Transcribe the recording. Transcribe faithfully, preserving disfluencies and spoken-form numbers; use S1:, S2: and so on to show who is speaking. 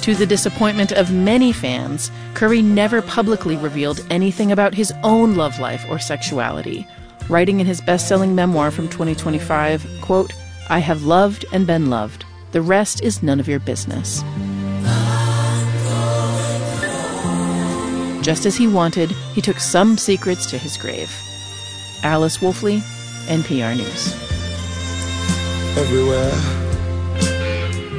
S1: To the disappointment of many fans, Curry never publicly revealed anything about his own love life or sexuality, writing in his best-selling memoir from twenty twenty-five, quote, "I have loved and been loved. The rest is none of your business." Just as he wanted, he took some secrets to his grave. Alice Wolfley, N P R News.
S2: Everywhere